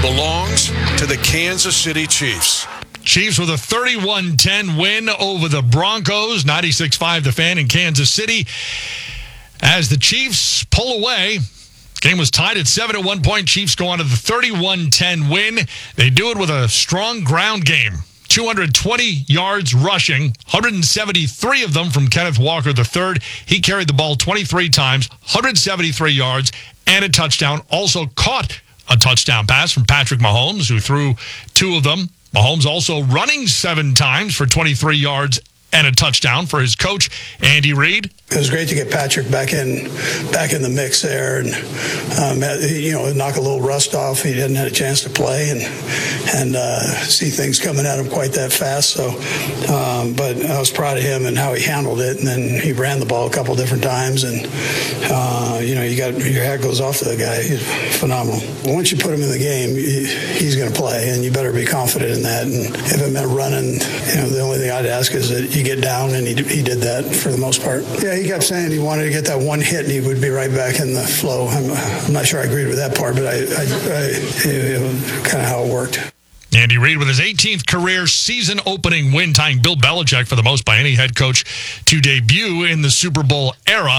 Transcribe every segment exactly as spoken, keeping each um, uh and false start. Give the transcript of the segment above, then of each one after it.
belongs to the Kansas City Chiefs. Chiefs with a thirty-one ten win over the Broncos, ninety-six five the Fan in Kansas City. As the Chiefs pull away, game was tied at seven at one point. Chiefs go on to the thirty-one ten win. They do it with a strong ground game. two hundred twenty yards rushing, one hundred seventy-three of them from Kenneth Walker the third. He carried the ball twenty-three times, one hundred seventy-three yards, and a touchdown. Also caught a touchdown pass from Patrick Mahomes, who threw two of them. Mahomes also running seven times for twenty-three yards and a touchdown for his coach, Andy Reid. It was great to get Patrick back in back in the mix there, and um, you know, knock a little rust off. He hadn't had a chance to play, and and uh, see things coming at him quite that fast. So, um, but I was proud of him and how he handled it. And then he ran the ball a couple different times, and uh, you know, you got your hat goes off to the guy. He's phenomenal. Once you put him in the game, he's going to play, and you better be confident in that. And if it meant running, you know, the only thing I'd ask is that you get down, and he he did that for the most part. Yeah, he kept saying he wanted to get that one hit and he would be right back in the flow. I'm, I'm not sure I agreed with that part, but I, I, I it, it was kind of how it worked. Andy Reid with his eighteenth career season-opening win, tying Bill Belichick for the most by any head coach to debut in the Super Bowl era.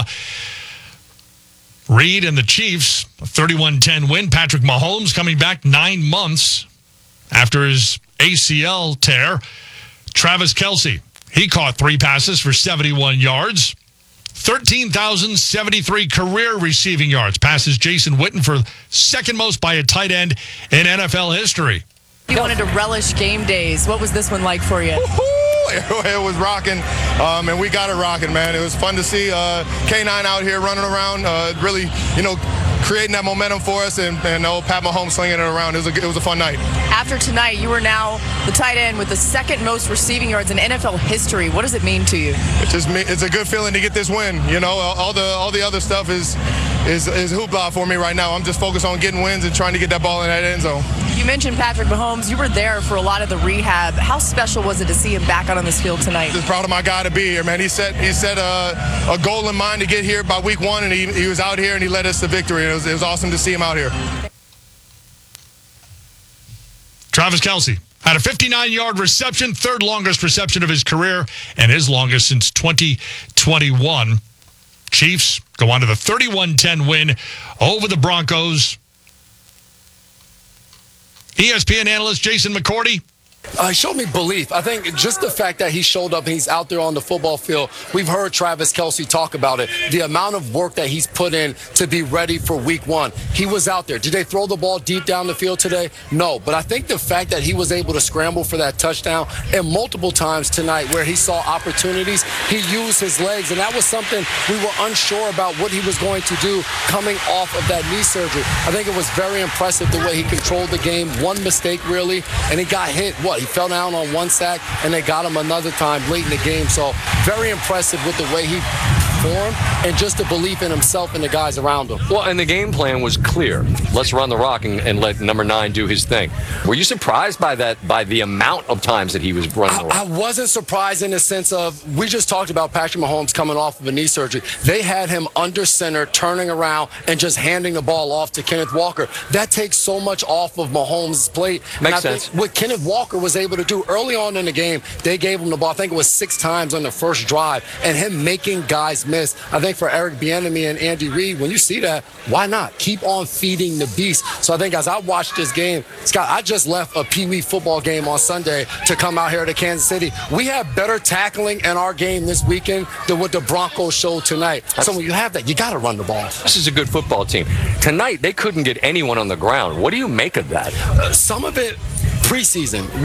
Reid and the Chiefs, a thirty-one ten win. Patrick Mahomes coming back nine months after his A C L tear. Travis Kelce, he caught three passes for seventy-one yards. thirteen thousand seventy-three career receiving yards. Passes Jason Witten for second most by a tight end in N F L history. You wanted to relish game days. What was this one like for you? It was rocking, um, and we got it rocking, man. It was fun to see uh, K nine out here running around, uh, really, you know, creating that momentum for us, and, and old Pat Mahomes slinging it around. It was, a, it was a fun night. After tonight, you are now the tight end with the second most receiving yards in N F L history. What does it mean to you? It just it's a good feeling to get this win. You know, all the all the other stuff is is is hoopla for me right now. I'm just focused on getting wins and trying to get that ball in that end zone. You mentioned Patrick Mahomes. You were there for a lot of the rehab. How special was it to see him back out on this field tonight? Just proud of my guy to be here, man. He set he set a, a goal in mind to get here by week one, and he, he was out here and he led us to victory. And it was, it was awesome to see him out here. Travis Kelce had a fifty-nine yard reception, third longest reception of his career, and his longest since twenty twenty-one. Chiefs go on to the thirty-one ten win over the Broncos. E S P N analyst Jason McCourty. Uh, he showed me belief. I think just the fact that he showed up and he's out there on the football field. We've heard Travis Kelce talk about it. The amount of work that he's put in to be ready for week one. He was out there. Did they throw the ball deep down the field today? No. But I think the fact that he was able to scramble for that touchdown and multiple times tonight where he saw opportunities, he used his legs. And that was something we were unsure about what he was going to do coming off of that knee surgery. I think it was very impressive the way he controlled the game. One mistake, really, and he got hit. What? He fell down on one sack, and they got him another time late in the game. So very impressive with the way he performed and just the belief in himself and the guys around him. Well, and the game plan was clear. Let's run the rock and, and let number nine do his thing. Were you surprised by that, by the amount of times that he was running the rock? I, I wasn't surprised in the sense of, we just talked about Patrick Mahomes coming off of a knee surgery. They had him under center, turning around, and just handing the ball off to Kenneth Walker. That takes so much off of Mahomes' plate. Makes and I sense. Think what Kenneth Walker was able to do early on in the game, they gave him the ball, I think it was six times on the first drive, and him making guys miss. I think for Eric Bieniemy and Andy Reid, when you see that, why not? Keep on feeding the beast. So I think as I watched this game, Scott, I just left a Pee Wee football game on Sunday to come out here to Kansas City. We have better tackling in our game this weekend than what the Broncos showed tonight. So when you have that, you got to run the ball. This is a good football team. Tonight, they couldn't get anyone on the ground. What do you make of that? Uh, some of it preseason.